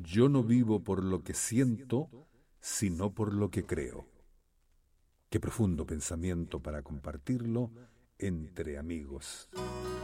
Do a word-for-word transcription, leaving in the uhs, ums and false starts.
Yo no vivo por lo que siento, sino por lo que creo. Qué profundo pensamiento para compartirlo entre amigos.